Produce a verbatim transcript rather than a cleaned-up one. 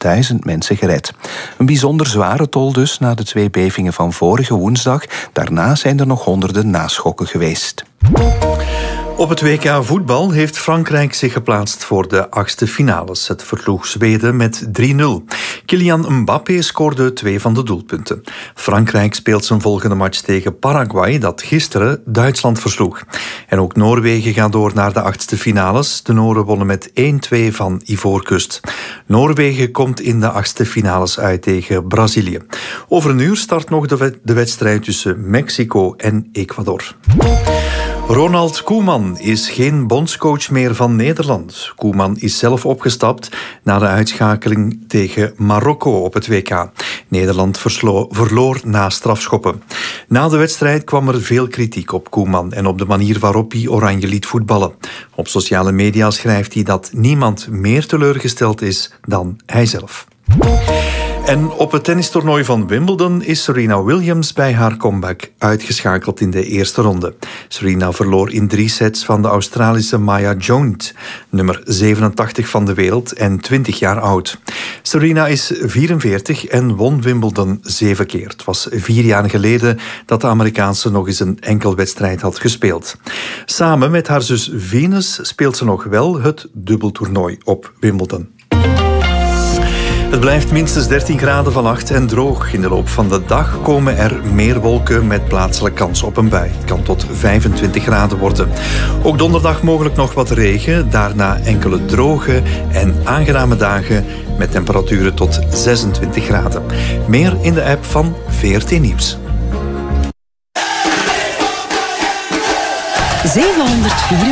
duizend mensen gered. Een bijzonder zware tol dus na de twee bevingen van vorige woensdag. Daarna zijn er nog honderden naschokken geweest. Op het W K voetbal heeft Frankrijk zich geplaatst voor de achtste finales. Het versloeg Zweden met drie nul. Kylian Mbappé scoorde twee van de doelpunten. Frankrijk speelt zijn volgende match tegen Paraguay, dat gisteren Duitsland versloeg. En ook Noorwegen gaat door naar de achtste finales. De Noren wonnen met één twee van Ivoorkust. Noorwegen komt in de achtste finales uit tegen Brazilië. Over een uur start nog de, de wedstrijd tussen Mexico en Ecuador. Ronald Koeman is geen bondscoach meer van Nederland. Koeman is zelf opgestapt na de uitschakeling tegen Marokko op het W K. Nederland verslo- verloor na strafschoppen. Na de wedstrijd kwam er veel kritiek op Koeman en op de manier waarop hij Oranje liet voetballen. Op sociale media schrijft hij dat niemand meer teleurgesteld is dan hijzelf. En op het tennistoernooi van Wimbledon is Serena Williams bij haar comeback uitgeschakeld in de eerste ronde. Serena verloor in drie sets van de Australische Maya Jones, nummer zevenentachtig van de wereld en twintig jaar oud. Serena is vierenveertig en won Wimbledon zeven keer. Het was vier jaar geleden dat de Amerikaanse nog eens een enkel wedstrijd had gespeeld. Samen met haar zus Venus speelt ze nog wel het dubbeltoernooi op Wimbledon. Het blijft minstens dertien graden vannacht en droog. In de loop van de dag komen er meer wolken met plaatselijk kans op een bui. Het kan tot vijfentwintig graden worden. Ook donderdag mogelijk nog wat regen. Daarna enkele droge en aangename dagen met temperaturen tot zesentwintig graden. Meer in de app van V R T Nieuws. zevenhonderdvier